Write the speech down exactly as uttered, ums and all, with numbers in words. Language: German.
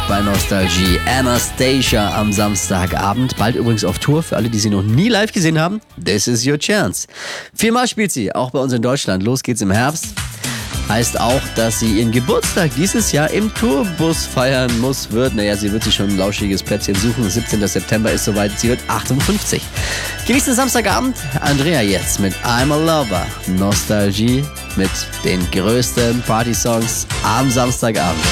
bei Nostalgie. Anastacia am Samstagabend. Bald übrigens auf Tour. Für alle, die sie noch nie live gesehen haben, this is your chance. Viermal spielt sie, auch bei uns in Deutschland. Los geht's im Herbst. Heißt auch, dass sie ihren Geburtstag dieses Jahr im Tourbus feiern muss, wird. Naja, sie wird sich schon ein lauschiges Plätzchen suchen. siebzehnten September ist soweit. Sie wird achtundfünfzig. Genießt den Samstagabend. Andrea jetzt mit I'm a Lover. Nostalgie mit den größten Party-Songs am Samstagabend.